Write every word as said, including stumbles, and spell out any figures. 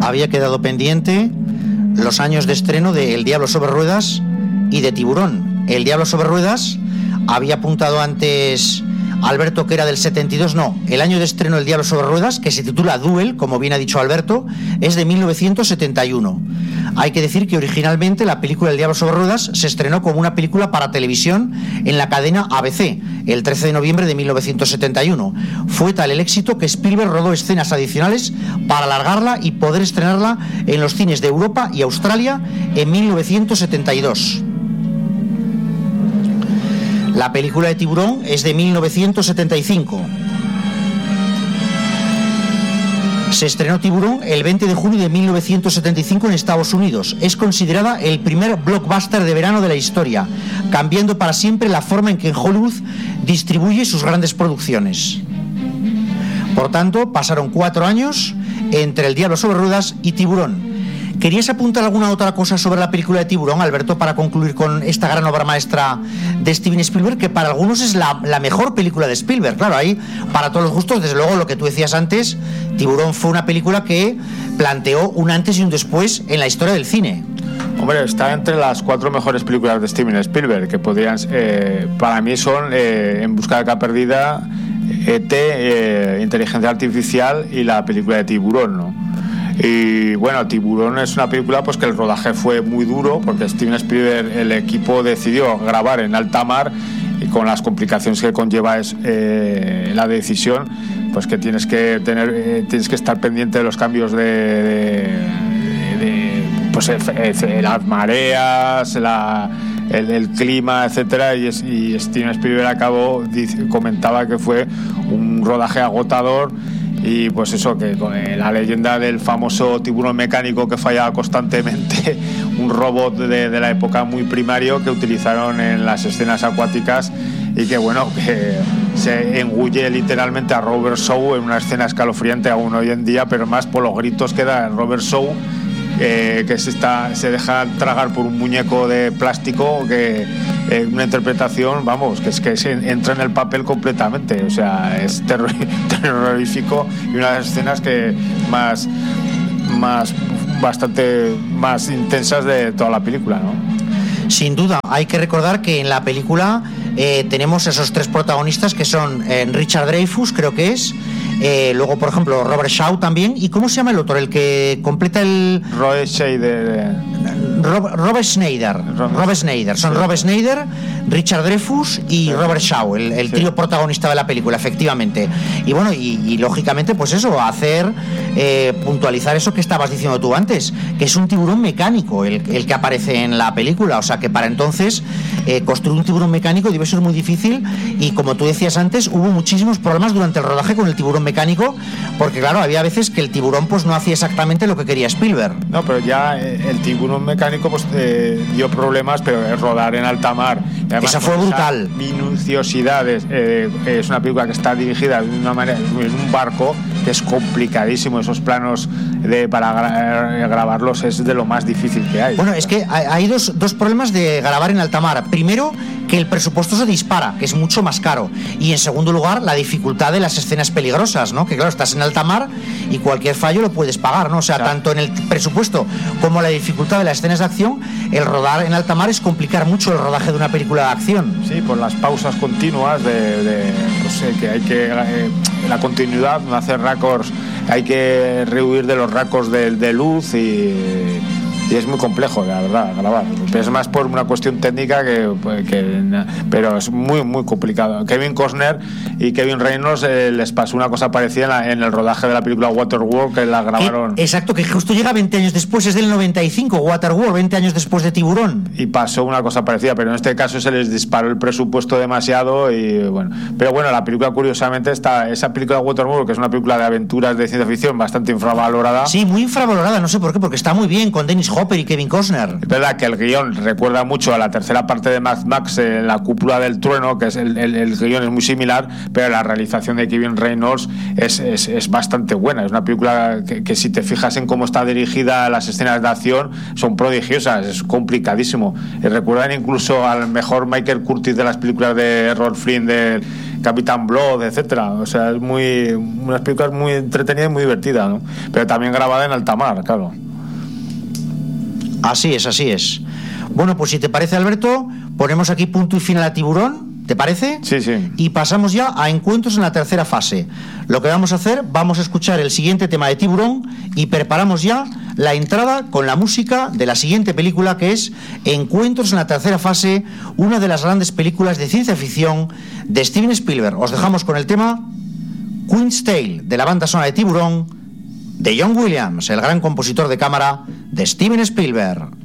había quedado pendiente los años de estreno de El Diablo sobre Ruedas y de Tiburón. El Diablo sobre Ruedas había apuntado antes Alberto que era del setenta y dos, no, el año de estreno del Diablo sobre Ruedas, que se titula Duel, como bien ha dicho Alberto, es de mil novecientos setenta y uno. Hay que decir que originalmente la película El Diablo sobre Ruedas se estrenó como una película para televisión en la cadena A B C el trece de noviembre de mil novecientos setenta y uno. Fue tal el éxito que Spielberg rodó escenas adicionales para alargarla y poder estrenarla en los cines de Europa y Australia en mil novecientos setenta y dos. La película de Tiburón es de mil novecientos setenta y cinco. Se estrenó Tiburón el veinte de junio de mil novecientos setenta y cinco en Estados Unidos. Es considerada el primer blockbuster de verano de la historia, cambiando para siempre la forma en que Hollywood distribuye sus grandes producciones. Por tanto, pasaron cuatro años entre El Diablo sobre Ruedas y Tiburón. ¿Querías apuntar alguna otra cosa sobre la película de Tiburón, Alberto, para concluir con esta gran obra maestra de Steven Spielberg, que para algunos es la, la mejor película de Spielberg? Claro, ahí, para todos los gustos, desde luego, lo que tú decías antes, Tiburón fue una película que planteó un antes y un después en la historia del cine. Hombre, está entre las cuatro mejores películas de Steven Spielberg, que podrían, eh, para mí son eh, En busca de la perdida, E T, eh, Inteligencia Artificial y la película de Tiburón, ¿no? Y bueno, Tiburón es una película pues que el rodaje fue muy duro, porque Steven Spielberg, el equipo decidió grabar en alta mar, y con las complicaciones que conlleva es, eh, la decisión, pues que tienes que tener eh, tienes que estar pendiente de los cambios de, de, de pues eh, las mareas, la El, el clima, etcétera, y, es, y Steven Spielberg acabó, dice, comentaba que fue un rodaje agotador. Y pues eso, que con la leyenda del famoso tiburón mecánico que fallaba constantemente, un robot de, de la época muy primario que utilizaron en las escenas acuáticas, y que bueno, que se engulle literalmente a Robert Shaw en una escena escalofriante aún hoy en día, pero más por los gritos que da Robert Shaw, eh, que se, está, se deja tragar por un muñeco de plástico, que eh, una interpretación, vamos, que es que se entra en el papel completamente, o sea, es terror, terrorífico, y una de las escenas que más, más, bastante más intensas de toda la película, ¿no? Sin duda, hay que recordar que en la película eh, tenemos esos tres protagonistas que son eh, Richard Dreyfuss, creo que es, eh, luego por ejemplo Robert Shaw también, y ¿cómo se llama el otro? El que completa el... Robert Schneider. Robert, Robert Schneider. Robert, Robert Schneider. Son sí. Robert Schneider, Richard Dreyfuss y sí. Robert Shaw, el, el sí. trío protagonista de la película, efectivamente. Y bueno, y, y lógicamente pues eso, hacer eh, puntualizar eso que estabas diciendo tú antes, que es un tiburón mecánico el, el que aparece en la película, o sea que para entonces eh, construir un tiburón mecánico debe ser muy difícil, y como tú decías antes, hubo muchísimos problemas durante el rodaje con el tiburón mecánico, porque claro, había veces que el tiburón pues no hacía exactamente lo que quería Spielberg. No, pero ya el tiburón mecánico pues eh, dio problemas, pero rodar en alta mar, además, esa fue brutal. Minuciosidades, eh, es una película que está dirigida de una manera en un barco, que es complicadísimo, esos planos de, para gra- grabarlos es de lo más difícil que hay. Bueno, es que hay, hay dos, dos problemas de grabar en alta mar. Primero, que el presupuesto se dispara, que es mucho más caro, y en segundo lugar, la dificultad de las escenas peligrosas, ¿no? Que claro, estás en alta mar y cualquier fallo lo puedes pagar, ¿no? O sea, claro, tanto en el presupuesto como la dificultad de las escenas de acción, el rodar en alta mar es complicar mucho el rodaje de una película de acción. Sí, por las pausas continuas de, de pues, eh, que hay que eh, la continuidad, no hacer récords, hay que rehuir de los récords de, de luz, y y es muy complejo, la verdad, grabar. Es más por una cuestión técnica que, que pero es muy muy complicado. Kevin Costner y Kevin Reynolds eh, les pasó una cosa parecida en, la, en el rodaje de la película Waterworld, que la grabaron. Eh, exacto, que justo llega veinte años después, es del noventa y cinco, Waterworld, veinte años después de Tiburón. Y pasó una cosa parecida, pero en este caso se les disparó el presupuesto demasiado, y bueno, pero bueno, la película curiosamente está, esa película Waterworld, que es una película de aventuras de ciencia ficción bastante infravalorada. Sí, muy infravalorada, no sé por qué, porque está muy bien con Dennis Hopper y Kevin Costner. Es verdad que el guión recuerda mucho a la tercera parte de Mad Max, en La cúpula del trueno, que es el, el, el guión es muy similar, pero la realización de Kevin Reynolds es, es, es bastante buena. Es una película que, que si te fijas en cómo está dirigida, las escenas de acción son prodigiosas, es complicadísimo. Y recuerdan incluso al mejor Michael Curtis de las películas de Errol Flynn, de, Capitán Blood, etcétera. O sea, es muy unas películas muy entretenidas y muy divertidas, ¿no? Pero también grabada en alta mar, claro. Así es, así es. Bueno, pues si te parece, Alberto, ponemos aquí punto y final a Tiburón, ¿te parece? Sí, sí. Y pasamos ya a Encuentros en la tercera fase. Lo que vamos a hacer, vamos a escuchar el siguiente tema de Tiburón y preparamos ya la entrada con la música de la siguiente película, que es Encuentros en la tercera fase, una de las grandes películas de ciencia ficción de Steven Spielberg. Os dejamos con el tema Queen's Tale, de la banda sonora de Tiburón, de John Williams, el gran compositor de cámara de Steven Spielberg.